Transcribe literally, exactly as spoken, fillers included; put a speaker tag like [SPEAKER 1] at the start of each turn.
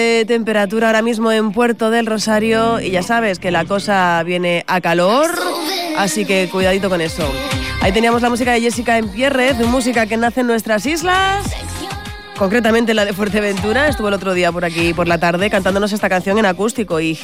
[SPEAKER 1] de temperatura ahora mismo en Puerto del Rosario y ya sabes que la cosa viene a calor, así que cuidadito con eso. Ahí teníamos la música de Jessica Empierrez, música que nace en nuestras islas, concretamente la de Fuerteventura. Estuvo el otro día por aquí por la tarde cantándonos esta canción en acústico y